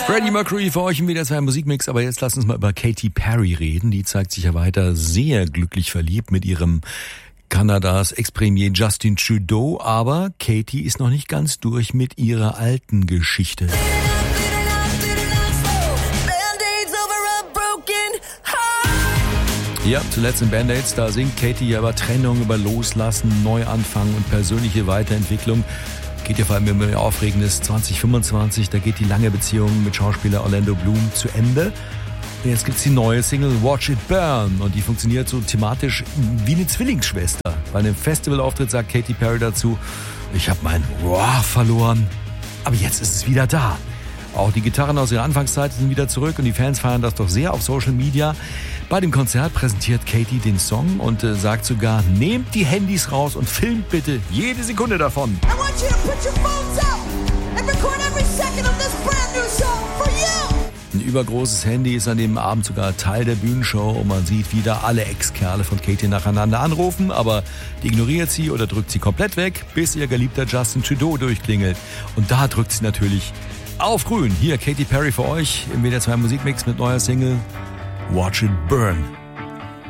Freddie Mercury für euch im WDR2 Musikmix, aber jetzt lasst uns mal über Katy Perry reden. Die zeigt sich ja weiter sehr glücklich verliebt mit ihrem Kanadas Ex-Premier Justin Trudeau, aber Katy ist noch nicht ganz durch mit ihrer alten Geschichte. Ja, zuletzt in Band-Aids, da singt Katy ja über Trennung, über Loslassen, Neuanfang und persönliche Weiterentwicklung. Geht ja vor allem immer aufregendes 2025, da geht die lange Beziehung mit Schauspieler Orlando Bloom zu Ende. Und jetzt gibt's die neue Single Watch It Burn und die funktioniert so thematisch wie eine Zwillingsschwester. Bei einem Festivalauftritt sagt Katy Perry dazu, ich habe mein Roar verloren, aber jetzt ist es wieder da. Auch die Gitarren aus ihrer Anfangszeit sind wieder zurück und die Fans feiern das doch sehr auf Social Media. Bei dem Konzert präsentiert Katy den Song und sagt sogar, nehmt die Handys raus und filmt bitte jede Sekunde davon. I want you to put your phones out and record every second of this brand new song for you. Ein übergroßes Handy ist an dem Abend sogar Teil der Bühnenshow und man sieht wieder alle Ex-Kerle von Katy nacheinander anrufen, aber die ignoriert sie oder drückt sie komplett weg, bis ihr geliebter Justin Trudeau durchklingelt. Und da drückt sie natürlich auf grün. Hier Katy Perry für euch im WDR2 Musikmix mit neuer Single Watch It Burn.